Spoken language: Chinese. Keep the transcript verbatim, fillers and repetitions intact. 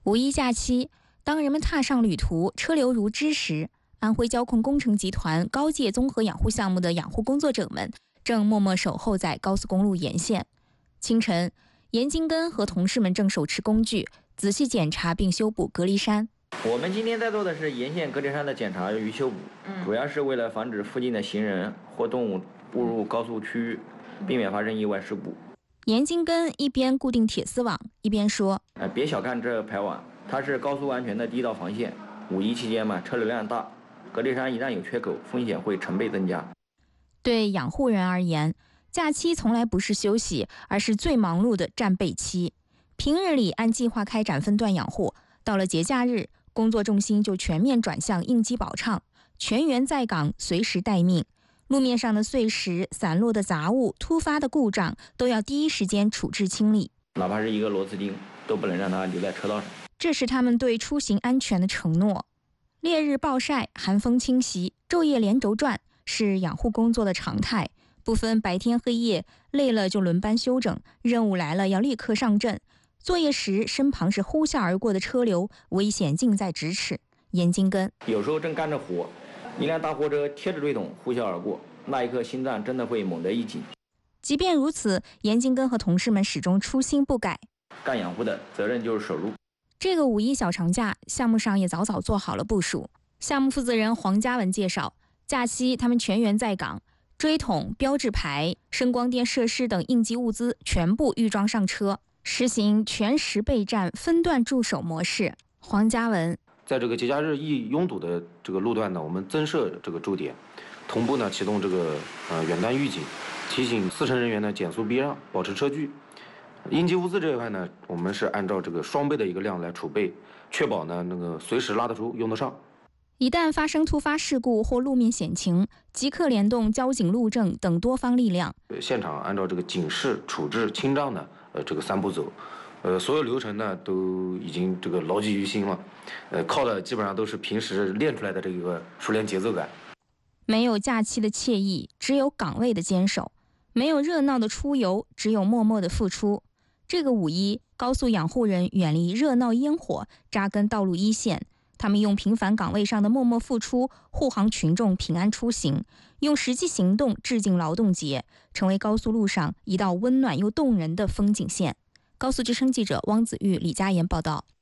五一假期，当人们踏上旅途，车流如织时，安徽交控工程集团高界综合养护项目的养护工作者们正默默守候在高速公路沿线。清晨，严金根和同事们正手持工具，仔细检查并修补隔离山。 我们今天在做的是沿线隔离山的检查与修补，主要是为了防止附近的行人或动物误入高速区域，避免发生意外事故。 严金根一边固定铁丝网，一边说：“ 呃，别小看这排网，它是高速安全的第一道防线。五一期间嘛，车流量大，隔离山一旦有缺口，风险会成倍增加。” 对养护人而言，假期从来不是休息，而是最忙碌的战备期。平日里按计划开展分段养护，到了节假日，工作重心就全面转向应急保畅，全员在岗，随时待命。路面上的碎石、散落的杂物、突发的故障，都要第一时间处置清理。 哪怕是一个螺丝钉，都不能让它留在车道上。 这是他们对出行安全的承诺。烈日暴晒，寒风侵袭，昼夜连轴转，是养护工作的常态。不分白天黑夜，累了就轮班休整，任务来了要立刻上阵。作业时，身旁是呼啸而过的车流，危险近在咫尺。严金根有时候正干着活，一辆大货车贴着锥桶呼啸而过，那一刻心脏真的会猛地一紧。 即便如此，严金根和同事们始终初心不改。 干养护的责任就是守路。 这个五一小长假，项目上也早早做好了部署。项目负责人黄嘉文介绍，假期他们全员在岗，锥桶、标志牌、声光电设施等应急物资全部预装上车，实行全时备战、分段驻守模式。黄嘉文在这个节假日易拥堵的这个路段呢，我们增设这个驻点，同步呢启动这个呃远端预警，提醒司乘人员呢减速避让，保持车距。应急物资这一块呢，我们是按照这个双倍的一个量来储备，确保呢那个随时拉得出、用得上。 一旦发生突发事故或路面险情，即刻联动交警、路政等多方力量。 现场按照这个警示、处置、清障呢，呃这个三步走。呃，所有流程呢都已经这个牢记于心了，呃，靠的基本上都是平时练出来的这个熟练节奏感。 没有假期的惬意，只有岗位的坚守；没有热闹的出游，只有默默的付出。这个五一，高速养护人远离热闹烟火，扎根道路一线。他们用平凡岗位上的默默付出，护航群众平安出行，用实际行动致敬劳动节，成为高速路上一道温暖又动人的风景线。高速之声记者汪子玉、李佳妍报道。